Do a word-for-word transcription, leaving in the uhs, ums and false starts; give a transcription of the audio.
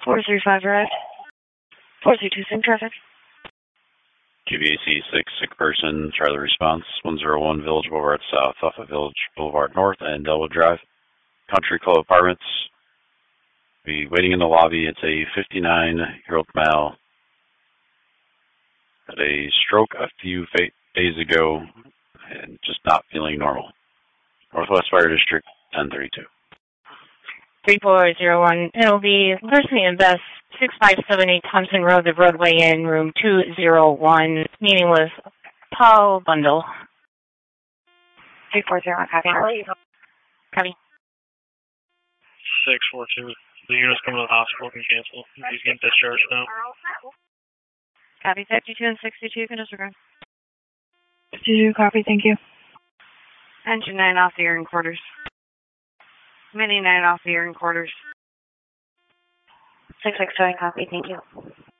four three five Drive. four three two, same traffic. Q B A C six, sick person, Charlie response, one oh one Village Boulevard South, off of Village Boulevard North and Delwood Drive. Country Club Apartments. Be waiting in the lobby. It's a fifty-nine-year-old male. Had a stroke a few days ago and just not feeling normal. Northwest Fire District, ten thirty-two. three four zero one, it'll be Larceny and Best, six five seven eight Thompson Road, the Broadway Inn, room two oh one, meeting with Paul Bundle. three four zero one, copy. Copy. six four two, the unit's coming to the hospital, can cancel. He's getting discharged now. Copy, fifty-two and sixty-two, can disregard. fifty-two, copy, thank you. Engine nine off the earring quarters. Mini nine off the earring quarters. six six seven, copy, thank you.